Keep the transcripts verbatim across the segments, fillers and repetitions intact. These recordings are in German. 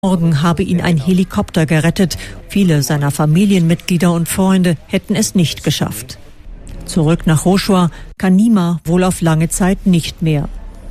Morgen habe ihn ein Helikopter gerettet. Viele seiner Familienmitglieder und Freunde hätten es nicht geschafft. Zurück nach Rochoir kann Nima wohl auf lange Zeit nicht mehr.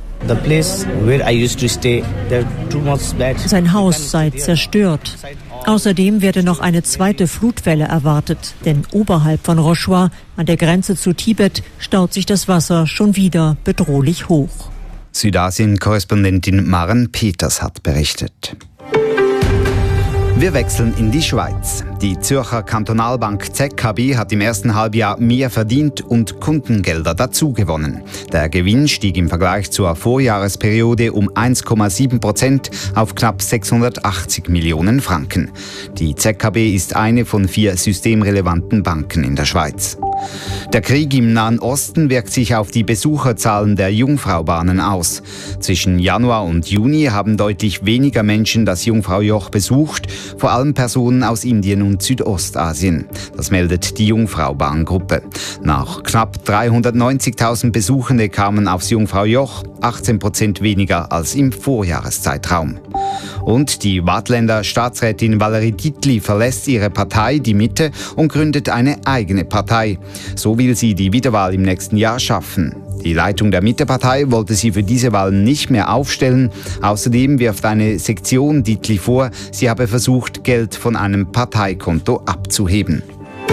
Sein Haus sei zerstört. Außerdem werde noch eine zweite Flutwelle erwartet, denn oberhalb von Rochoir, an der Grenze zu Tibet, staut sich das Wasser schon wieder bedrohlich hoch. Südasien-Korrespondentin Maren Peters hat berichtet. Wir wechseln in die Schweiz. Die Zürcher Kantonalbank Z K B hat im ersten Halbjahr mehr verdient und Kundengelder dazugewonnen. Der Gewinn stieg im Vergleich zur Vorjahresperiode um eins Komma sieben Prozent auf knapp sechshundertachtzig Millionen Franken. Die Z K B ist eine von vier systemrelevanten Banken in der Schweiz. Der Krieg im Nahen Osten wirkt sich auf die Besucherzahlen der Jungfraubahnen aus. Zwischen Januar und Juni haben deutlich weniger Menschen das Jungfraujoch besucht, vor allem Personen aus Indien und Südostasien. Das meldet die Jungfraubahngruppe. Nach knapp dreihundertneunzigtausend Besuchende kamen aufs Jungfraujoch, achtzehn Prozent weniger als im Vorjahreszeitraum. Und die Waadtländer Staatsrätin Valerie Dietli verlässt ihre Partei, die Mitte, und gründet eine eigene Partei. So will sie die Wiederwahl im nächsten Jahr schaffen. Die Leitung der Mittepartei wollte sie für diese Wahlen nicht mehr aufstellen. Außerdem wirft eine Sektion Dietli vor, sie habe versucht, Geld von einem Parteikonto abzuheben.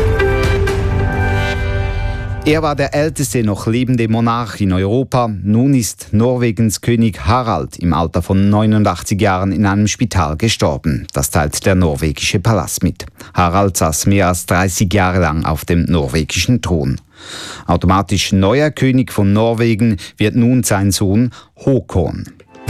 Er war der älteste noch lebende Monarch in Europa. Nun ist Norwegens König Harald im Alter von neunundachtzig Jahren in einem Spital gestorben. Das teilt der norwegische Palast mit. Harald saß mehr als dreißig Jahre lang auf dem norwegischen Thron. Automatisch neuer König von Norwegen wird nun sein Sohn Håkon.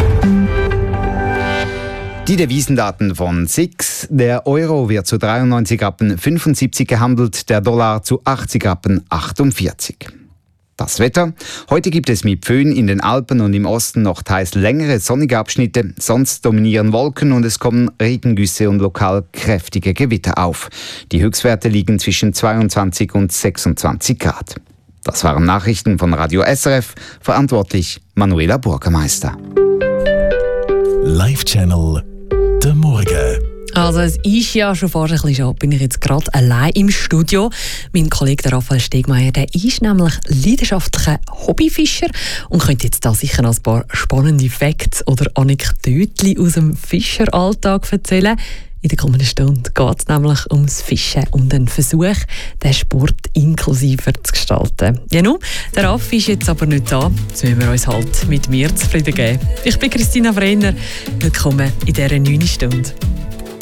Die Devisendaten von S I X. Der Euro wird zu dreiundneunzig Rappen fünfundsiebzig gehandelt, der Dollar zu achtzig Rappen achtundvierzig. Das Wetter. Heute gibt es mit Föhn in den Alpen und im Osten noch teils längere sonnige Abschnitte. Sonst dominieren Wolken und es kommen Regengüsse und lokal kräftige Gewitter auf. Die Höchstwerte liegen zwischen zweiundzwanzig und sechsundzwanzig Grad. Das waren Nachrichten von Radio S R F. Verantwortlich Manuela Burgermeister. Live-Channel der Morgen. Also es ist ja schon fast ein bisschen schade, bin ich jetzt gerade allein im Studio. Mein Kollege der Raphael Stegmeier, der ist nämlich leidenschaftlicher Hobbyfischer und könnte jetzt da sicher noch ein paar spannende Facts oder Anekdötchen aus dem Fischeralltag erzählen. In der kommenden Stunde geht es nämlich ums Fischen, um den Versuch, den Sport inklusiver zu gestalten. Ja nun, der Raffi ist jetzt aber nicht da. Jetzt müssen wir uns halt mit mir zufrieden geben. Ich bin Christina Brenner. Willkommen in dieser neunten Stunde.